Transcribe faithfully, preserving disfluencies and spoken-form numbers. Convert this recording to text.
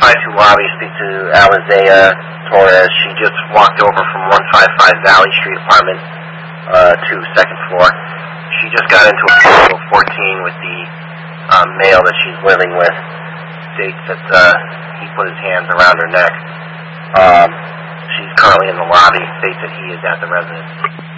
five two lobby, speak to Alizea Torres. She just walked over from one five five Valley Street apartment uh, to second floor. She just got into a fourteen with the um, male that she's living with. States that uh, he put his hands around her neck. Um, she's currently in the lobby. States that he is at the residence.